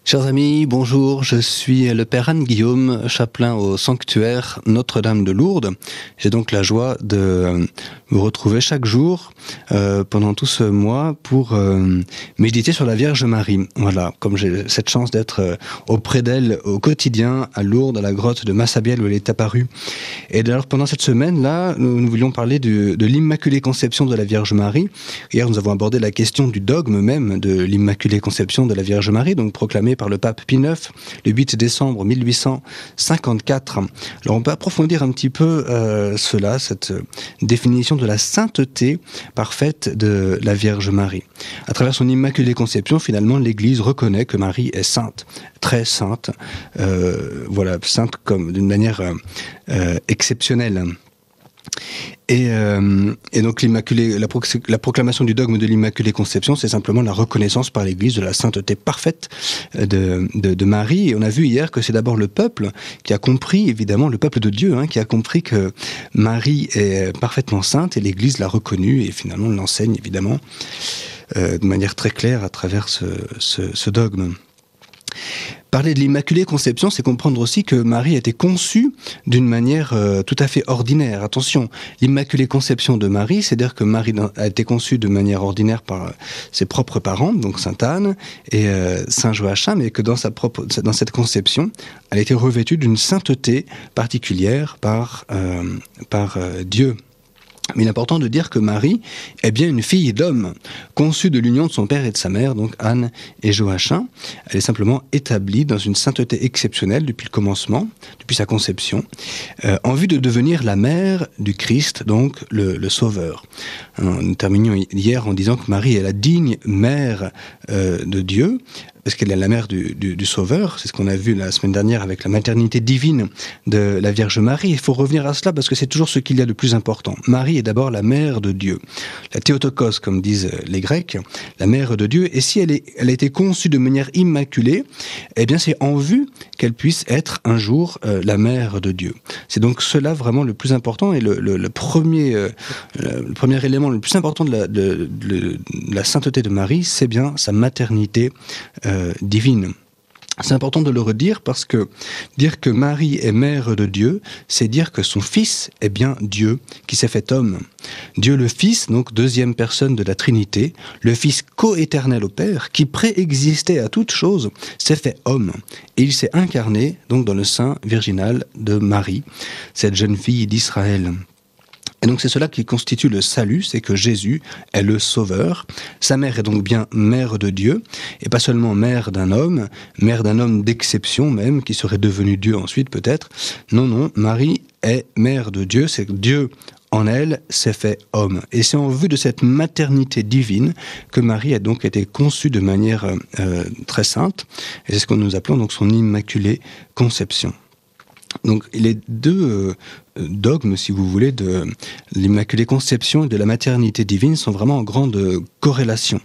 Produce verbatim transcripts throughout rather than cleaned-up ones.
Chers amis, bonjour, je suis le Père Anne-Guillaume, chapelain au sanctuaire Notre-Dame de Lourdes. J'ai donc la joie de vous retrouver chaque jour euh, pendant tout ce mois pour euh, méditer sur la Vierge Marie. Voilà, comme j'ai cette chance d'être euh, auprès d'elle au quotidien à Lourdes, à la grotte de Massabielle où elle est apparue. Et d'ailleurs, pendant cette semaine-là, nous, nous voulions parler du, de l'Immaculée Conception de la Vierge Marie. Hier, nous avons abordé la question du dogme même de l'Immaculée Conception de la Vierge Marie, donc proclamé par le pape Pie neuf le huit décembre mille huit cent cinquante-quatre. Alors on peut approfondir un petit peu euh, cela, cette définition de la sainteté parfaite de la Vierge Marie. À travers son Immaculée Conception, finalement, l'Église reconnaît que Marie est sainte, très sainte, euh, voilà, sainte comme d'une manière euh, euh, exceptionnelle. Et, euh, et donc l'Immaculée, la, pro- la proclamation du dogme de l'Immaculée Conception, c'est simplement la reconnaissance par l'Église de la sainteté parfaite de, de, de Marie. Et on a vu hier que c'est d'abord le peuple qui a compris, évidemment, le peuple de Dieu, hein, qui a compris que Marie est parfaitement sainte, et l'Église l'a reconnue, et finalement l'enseigne, évidemment, euh, de manière très claire à travers ce, ce, ce dogme. Parler de l'Immaculée Conception, c'est comprendre aussi que Marie a été conçue d'une manière euh, tout à fait ordinaire. Attention, l'Immaculée Conception de Marie, c'est-à-dire que Marie a été conçue de manière ordinaire par ses propres parents, donc Sainte Anne et euh, Saint Joachim, mais que dans, sa propre, dans cette conception, elle a été revêtue d'une sainteté particulière par, euh, par euh, Dieu. Mais il est important de dire que Marie est bien une fille d'homme, conçue de l'union de son père et de sa mère, donc Anne et Joachim. Elle est simplement établie dans une sainteté exceptionnelle depuis le commencement, depuis sa conception, euh, en vue de devenir la mère du Christ, donc le, le Sauveur. Nous terminions hier en disant que Marie est la digne mère euh, de Dieu, parce qu'elle est la mère du, du, du Sauveur. C'est ce qu'on a vu la semaine dernière avec la maternité divine de la Vierge Marie. Il faut revenir à cela parce que c'est toujours ce qu'il y a de plus important. Marie est d'abord la mère de Dieu. La Théotokos, comme disent les Grecs, la mère de Dieu. Et si elle, est, elle a été conçue de manière immaculée, eh bien c'est en vue qu'elle puisse être un jour euh, la mère de Dieu. C'est donc cela vraiment le plus important et le, le, le, premier, euh, le premier élément le plus important de la, de, de, de la sainteté de Marie, c'est bien sa maternité euh, divine. C'est important de le redire parce que dire que Marie est mère de Dieu, c'est dire que son Fils est bien Dieu qui s'est fait homme. Dieu le Fils, donc deuxième personne de la Trinité, le Fils co-éternel au Père, qui préexistait à toute chose, s'est fait homme. Et il s'est incarné donc dans le sein virginal de Marie, cette jeune fille d'Israël. Et donc c'est cela qui constitue le salut, c'est que Jésus est le Sauveur. Sa mère est donc bien mère de Dieu, et pas seulement mère d'un homme, mère d'un homme d'exception même, qui serait devenu Dieu ensuite peut-être. Non, non, Marie est mère de Dieu, c'est que Dieu en elle s'est fait homme. Et c'est en vue de cette maternité divine que Marie a donc été conçue de manière euh, très sainte, et c'est ce que nous appelons donc son Immaculée Conception. Donc les deux euh, dogmes, si vous voulez, de l'Immaculée Conception et de la maternité divine sont vraiment en grande corrélation.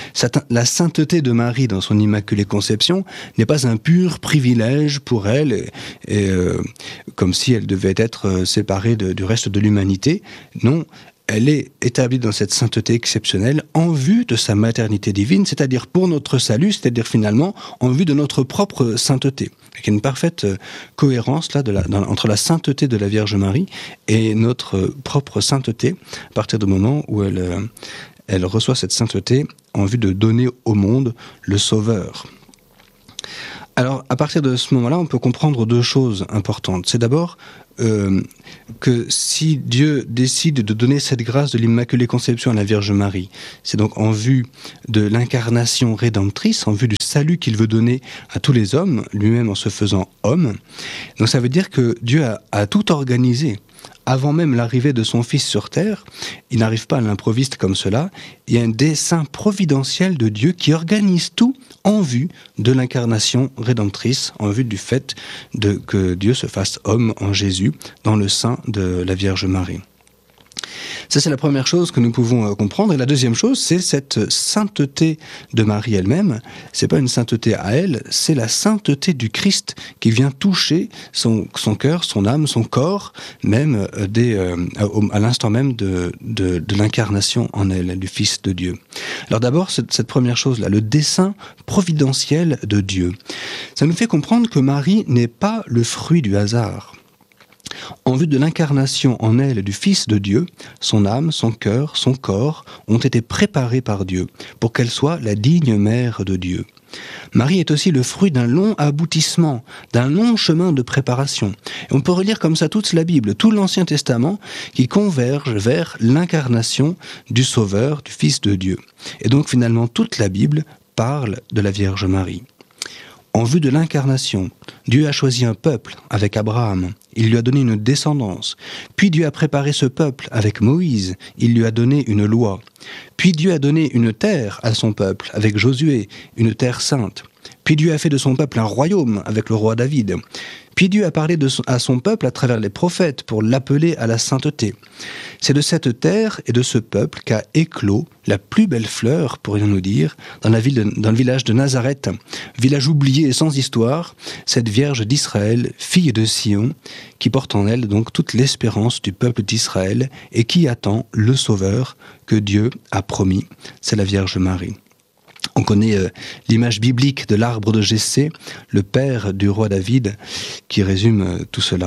La sainteté de Marie dans son Immaculée Conception n'est pas un pur privilège pour elle, et, et, euh, comme si elle devait être séparée de, du reste de l'humanité. Non, elle est établie dans cette sainteté exceptionnelle en vue de sa maternité divine, c'est-à-dire pour notre salut, c'est-à-dire finalement en vue de notre propre sainteté. Il y a une parfaite cohérence là de la, dans, entre la sainteté de la Vierge Marie et notre propre sainteté, à partir du moment où elle, elle reçoit cette sainteté en vue de donner au monde le Sauveur. Alors, à partir de ce moment-là, on peut comprendre deux choses importantes. C'est d'abord euh, que si Dieu décide de donner cette grâce de l'Immaculée Conception à la Vierge Marie, c'est donc en vue de l'incarnation rédemptrice, en vue du salut qu'il veut donner à tous les hommes, lui-même en se faisant homme. Donc ça veut dire que Dieu a, a tout organisé. Avant même l'arrivée de son Fils sur terre, il n'arrive pas à l'improviste comme cela, il y a un dessein providentiel de Dieu qui organise tout en vue de l'incarnation rédemptrice, en vue du fait de, que Dieu se fasse homme en Jésus dans le sein de la Vierge Marie. Ça, c'est la première chose que nous pouvons euh, comprendre. Et la deuxième chose, c'est cette sainteté de Marie elle-même. C'est pas une sainteté à elle, c'est la sainteté du Christ qui vient toucher son, son cœur, son âme, son corps, même euh, dès, euh, à, à l'instant même de, de, de l'incarnation en elle, du Fils de Dieu. Alors d'abord, cette, cette première chose-là, le dessein providentiel de Dieu. Ça nous fait comprendre que Marie n'est pas le fruit du hasard. En vue de l'incarnation en elle du Fils de Dieu, son âme, son cœur, son corps ont été préparés par Dieu pour qu'elle soit la digne mère de Dieu. Marie est aussi le fruit d'un long aboutissement, d'un long chemin de préparation. Et on peut relire comme ça toute la Bible, tout l'Ancien Testament qui converge vers l'incarnation du Sauveur, du Fils de Dieu. Et donc finalement toute la Bible parle de la Vierge Marie. En vue de l'incarnation, Dieu a choisi un peuple avec Abraham. Il lui a donné une descendance. Puis Dieu a préparé ce peuple avec Moïse. Il lui a donné une loi. Puis Dieu a donné une terre à son peuple avec Josué, une terre sainte. Puis Dieu a fait de son peuple un royaume avec le roi David. Puis Dieu a parlé de son, à son peuple à travers les prophètes pour l'appeler à la sainteté. C'est de cette terre et de ce peuple qu'a éclos la plus belle fleur, pourrions-nous dire, dans, la ville de, dans le village de Nazareth, village oublié et sans histoire, cette Vierge d'Israël, fille de Sion, qui porte en elle donc toute l'espérance du peuple d'Israël et qui attend le Sauveur que Dieu a promis, c'est la Vierge Marie. On connaît euh, l'image biblique de l'arbre de Jessé, le père du roi David, qui résume euh, tout cela.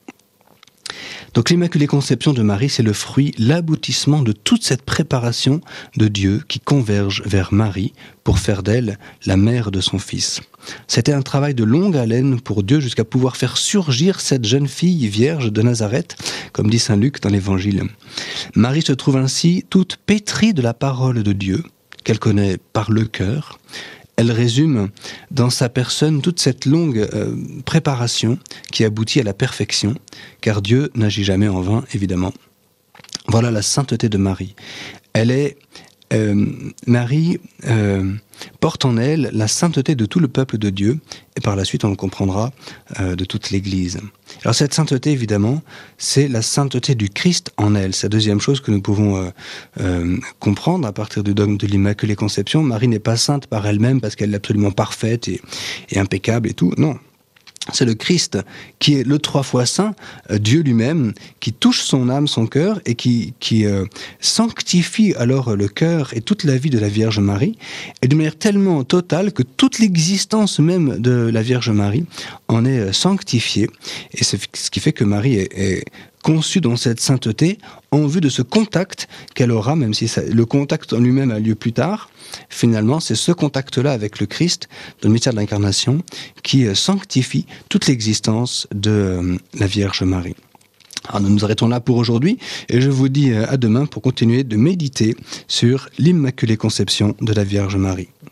Donc l'Immaculée Conception de Marie, c'est le fruit, l'aboutissement de toute cette préparation de Dieu qui converge vers Marie pour faire d'elle la mère de son Fils. C'était un travail de longue haleine pour Dieu jusqu'à pouvoir faire surgir cette jeune fille vierge de Nazareth, comme dit saint Luc dans l'Évangile. Marie se trouve ainsi toute pétrie de la parole de Dieu, qu'elle connaît par le cœur. Elle résume dans sa personne toute cette longue euh, préparation qui aboutit à la perfection, car Dieu n'agit jamais en vain, évidemment. Voilà la sainteté de Marie. Elle est, euh, Marie euh, porte en elle la sainteté de tout le peuple de Dieu, et par la suite on le comprendra, euh, de toute l'Église. Alors cette sainteté, évidemment, c'est la sainteté du Christ en elle. C'est la deuxième chose que nous pouvons euh, euh, comprendre à partir du dogme de l'Immaculée Conception. Marie n'est pas sainte par elle-même parce qu'elle est absolument parfaite et, et impeccable et tout. Non. C'est le Christ qui est le trois fois saint, euh, Dieu lui-même, qui touche son âme, son cœur et qui, qui euh, sanctifie alors le cœur et toute la vie de la Vierge Marie, et de manière tellement totale que toute l'existence même de la Vierge Marie en est euh, sanctifiée. Et c'est ce qui fait que Marie est, est conçue dans cette sainteté en vue de ce contact qu'elle aura, même si ça, le contact en lui-même a lieu plus tard. Finalement, c'est ce contact-là avec le Christ, dans le mystère de l'incarnation, qui sanctifie toute l'existence de la Vierge Marie. Alors nous nous arrêtons là pour aujourd'hui, et je vous dis à demain pour continuer de méditer sur l'Immaculée Conception de la Vierge Marie.